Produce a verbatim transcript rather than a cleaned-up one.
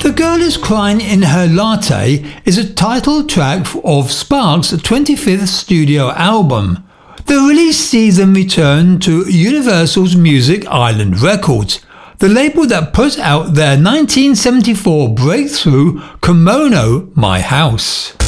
The Girl Is Crying in Her Latte is a title track of Sparks' twenty-fifth studio album. The release sees them return to Universal's Music Island Records, the label that put out their nineteen seventy-four breakthrough Kimono My House.